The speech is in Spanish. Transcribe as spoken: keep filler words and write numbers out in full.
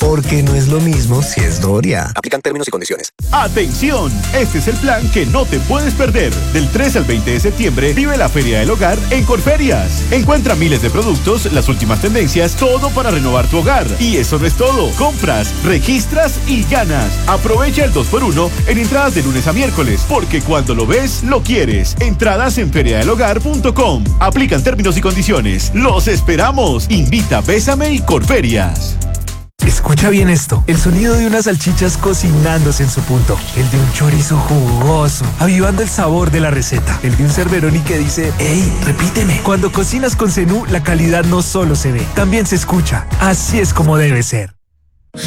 Porque no es lo mismo si es Doria. Aplican términos y condiciones. ¡Atención! Este es el plan que no te puedes perder. Del tres al veinte de septiembre vive la Feria del Hogar en Corferias. Encuentra miles de productos, las últimas tendencias, todo para renovar tu hogar. Y eso no es todo. Compras, registras y ganas. Aprovecha el dos por uno en entradas de lunes a miércoles, porque cuando lo ves, lo quieres. Entradas en feria del hogar punto com. Aplican términos y condiciones. ¡Los esperamos! Invita Bésame y Corferias. Escucha bien esto, el sonido de unas salchichas cocinándose en su punto, el de un chorizo jugoso, avivando el sabor de la receta, el de un Cerberoni que dice, ¡ey, repíteme! Cuando cocinas con Zenú, la calidad no solo se ve, también se escucha. Así es como debe ser.